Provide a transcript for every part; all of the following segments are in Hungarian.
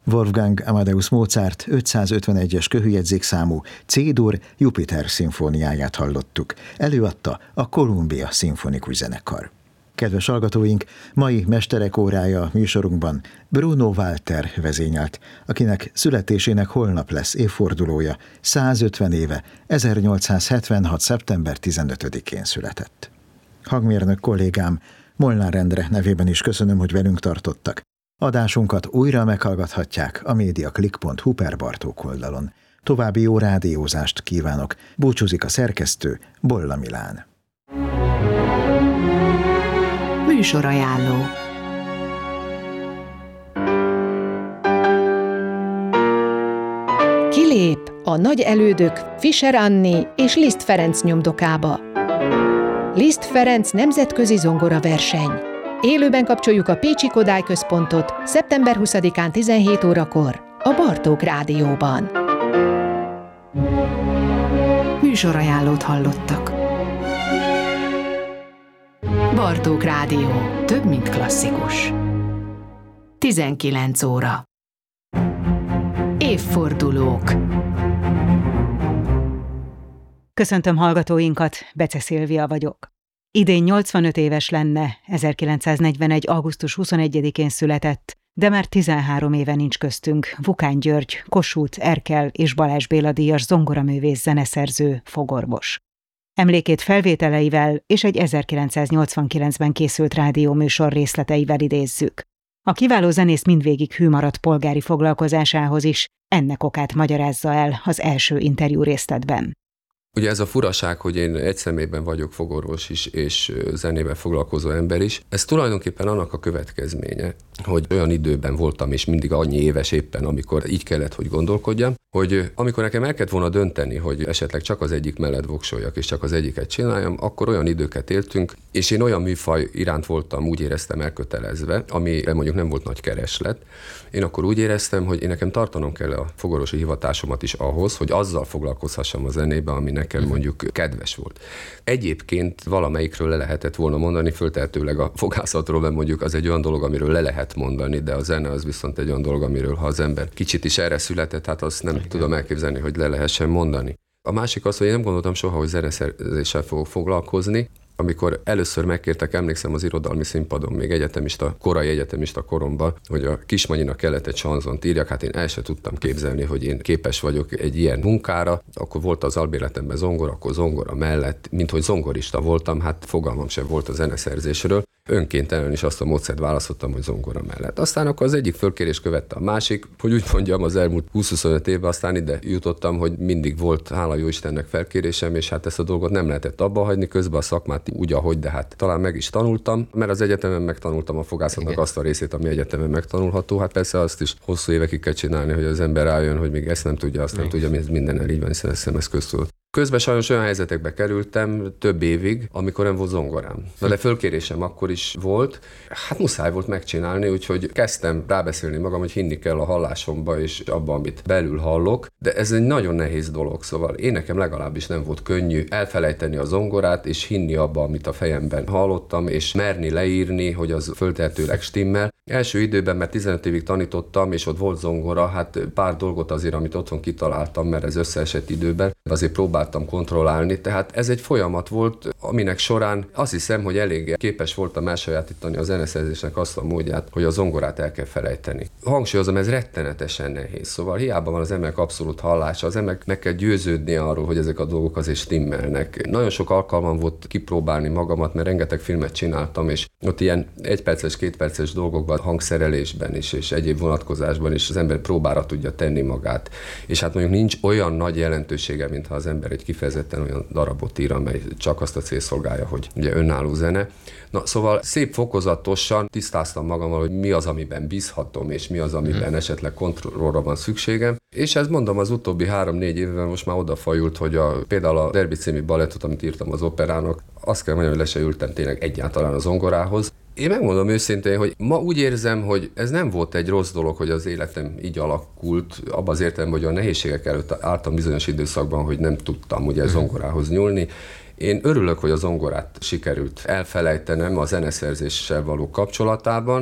Wolfgang Amadeus Mozart 551-es köhőjegyzékszámú C-dur Jupiter szimfóniáját hallottuk. Előadta a Columbia Szimfonikus Zenekar. Kedves hallgatóink, mai Mesterek órája műsorunkban Bruno Walter vezényelt, akinek születésének holnap lesz évfordulója, 150 éve, 1876. szeptember 15-én született. Hangmérnök kollégám Molnár Endre nevében is köszönöm, hogy velünk tartottak. Adásunkat újra meghallgathatják a mediaclick.hu per Bartók oldalon. További jó rádiózást kívánok. Búcsúzik a szerkesztő, Bolla Milán. Műsorajánló. Kilép a nagy elődök Fischer Anni és Liszt Ferenc nyomdokába. Liszt Ferenc nemzetközi zongoraverseny. Élőben kapcsoljuk a Pécsi Kodály Központot szeptember 20-án 17 órakor a Bartók Rádióban. Műsorajánlót hallottak. Bartók Rádió. Több, mint klasszikus. 19 óra. Évfordulók. Köszöntöm hallgatóinkat, Bece Szilvia vagyok. Idén 85 éves lenne, 1941. augusztus 21-én született, de már 13 éve nincs köztünk Vukány György, Kossuth, Erkel és Balázs Béla díjas zongoraművész, zeneszerző, fogorvos. Emlékét felvételeivel és egy 1989-ben készült rádióműsor részleteivel idézzük. A kiváló zenész mindvégig hű maradt polgári foglalkozásához is, ennek okát magyarázza el az első interjú részletben. Ugye ez a furaság, hogy én egy személyben vagyok fogorvos is, és zenével foglalkozó ember is, ez tulajdonképpen annak a következménye, hogy olyan időben voltam, és mindig annyi éves éppen, amikor így kellett, hogy gondolkodjam, hogy amikor nekem el kellett volna dönteni, hogy esetleg csak az egyik mellett voksoljak, és csak az egyiket csináljam, akkor olyan időket éltünk, és én olyan műfaj iránt voltam, úgy éreztem elkötelezve, amire mondjuk nem volt nagy kereslet. Én akkor úgy éreztem, hogy én nekem tartanom kell a fogorvosi hivatásomat is ahhoz, hogy azzal foglalkozhassam a zenébe, ami nekem mondjuk kedves volt. Egyébként valamelyikről le lehetett volna mondani, föltehetőleg a fogászatról, mert mondjuk az egy olyan dolog, amiről le lehet mondani, de a zene az viszont egy olyan dolog, amiről ha az ember kicsit is erre született, hát azt nem tudom elképzelni, hogy le lehessen mondani. A másik az, hogy én nem gondoltam soha, hogy zeneszerzéssel fogok foglalkozni. Amikor először megkértek, emlékszem az irodalmi színpadon, még korai egyetemista koromban, hogy a Kismanyinak kellett egy sanzont írjak, hát én el sem tudtam képzelni, hogy én képes vagyok egy ilyen munkára. Akkor volt az albéletemben zongora, akkor zongora mellett, minthogy zongorista voltam, hát fogalmam sem volt a zeneszerzésről. Önkéntelen is azt a módszert választottam, hogy zongora mellett. Aztán akkor az egyik fölkérés követte a másik, hogy úgy mondjam, az elmúlt 20-25 évben aztán ide jutottam, hogy mindig volt, hála jó Istennek, felkérésem, és hát ezt a dolgot nem lehetett abba hagyni, közben a szakmát úgy, ahogy, de hát talán meg is tanultam, mert az egyetemen megtanultam a fogászatnak azt a részét, ami egyetemen megtanulható. Hát persze azt is hosszú évekig kell csinálni, hogy az ember rájön, hogy még ezt nem tudja, azt nem tudja, mindennel így van, hiszen ez köztudott. Közben sajnos olyan helyzetekbe kerültem több évig, amikor nem volt zongorám. De fölkérésem akkor is volt, hát muszáj volt megcsinálni, úgyhogy kezdtem rábeszélni magam, hogy hinni kell a hallásomba és abba, amit belül hallok, de ez egy nagyon nehéz dolog, szóval én nekem legalábbis nem volt könnyű elfelejteni a zongorát, és hinni abba, amit a fejemben hallottam, és merni leírni, hogy az föltehetőleg stimmel. Első időben, mert 15 évig tanítottam, és ott volt zongora, hát pár dolgot azért, amit otthon kitaláltam, mert ez összeesett időben, azért próbáltam kontrollálni, tehát ez egy folyamat volt, aminek során azt hiszem, hogy elég képes voltam elsajátítani a zeneszerzésnek azt a módját, hogy a zongorát el kell felejteni. Hangsúlyozom, ez rettenetesen nehéz, szóval hiába van az emberek abszolút hallása, az emberek meg kell győződni arról, hogy ezek a dolgok azért stimmelnek. Nagyon sok alkalmam volt kipróbálni magamat, mert rengeteg filmet csináltam, és ott ilyen 1 perces, 2 perces dolgokban, hangszerelésben is, és egyéb vonatkozásban is az ember próbára tudja tenni magát. És hát mondjuk nincs olyan nagy jelentősége, mintha az ember egy kifejezetten olyan darabot ír, amely csak azt a cél szolgálja, hogy ugye önálló zene. Na, szóval szép fokozatosan tisztáztam magammal, hogy mi az, amiben bízhatom, és mi az, amiben esetleg kontrollra van szükségem. És ez mondom, az utóbbi 3-4 évben most már odafajult, hogy például a Derby című balettot, amit írtam az operának, azt kell mondjam, hogy le se ültem tényleg egyáltalán a zongorához. Én megmondom őszintén, hogy ma úgy érzem, hogy ez nem volt egy rossz dolog, hogy az életem így alakult, abban az értelemben, hogy a nehézségek előtt álltam bizonyos időszakban, hogy nem tudtam ugye zongorához nyúlni. Én örülök, hogy a zongorát sikerült elfelejtenem a zeneszerzéssel való kapcsolatában,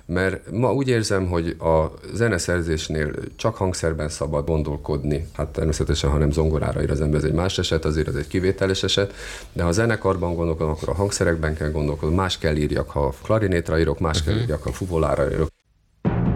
mert ma úgy érzem, hogy a zeneszerzésnél csak hangszerben szabad gondolkodni. Hát természetesen, ha nem zongorára ír az ember, ez egy más eset, azért ez egy kivételes eset, de ha zenekarban gondolkodom, akkor a hangszerekben kell gondolkodnom, más kell írjak, ha klarinétra írok, más kell írjak, ha fuvolára írok.